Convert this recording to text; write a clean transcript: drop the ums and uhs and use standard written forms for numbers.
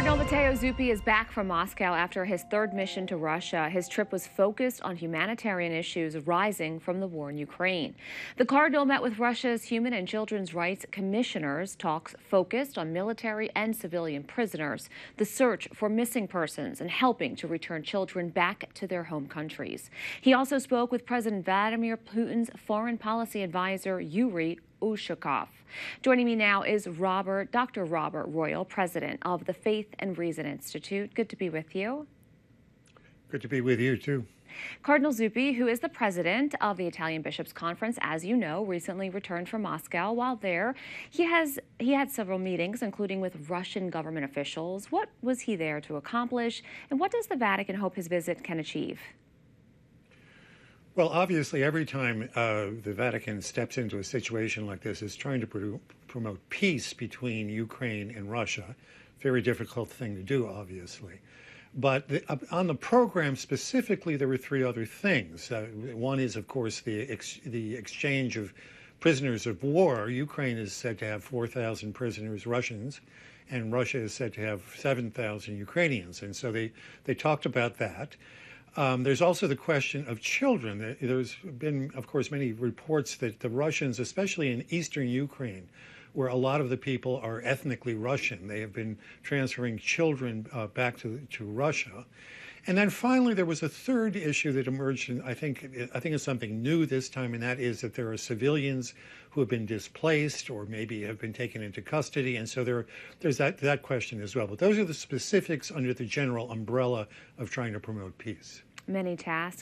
Cardinal Matteo Zuppi is back from Moscow after his third mission to Russia. His trip was focused on humanitarian issues arising from the war in Ukraine. The Cardinal met with Russia's Human and Children's Rights Commissioners. Talks focused on military and civilian prisoners, the search for missing persons, and helping to return children back to their home countries. He also spoke with President Vladimir Putin's foreign policy advisor, Yuri Ushakov. Joining me now is Dr. Robert Royal, president of the Faith and Reason Institute. Good to be with you. Good to be with you, too. Cardinal Zuppi, who is the president of the Italian Bishops' Conference, as you know, recently returned from Moscow. While there, he had several meetings, including with Russian government officials. What was he there to accomplish, and what does the Vatican hope his visit can achieve? Well, obviously, every time the Vatican steps into a situation like this, is trying to promote peace between Ukraine and Russia. Very difficult thing to do, obviously. But on the program specifically, there were three other things. One is, of course, the exchange of prisoners of war. Ukraine is said to have 4,000 prisoners, Russians, and Russia is said to have 7,000 Ukrainians. And so they talked about that. There's also the question of children. There's been, of course, many reports that the Russians, especially in eastern Ukraine, where a lot of the people are ethnically Russian, they have been transferring children back to Russia. And then finally, there was a third issue that emerged, and I think it's something new this time, and that is that there are civilians who have been displaced or maybe have been taken into custody, and so there's that question as well. But those are the specifics under the general umbrella of trying to promote peace. Many tasks.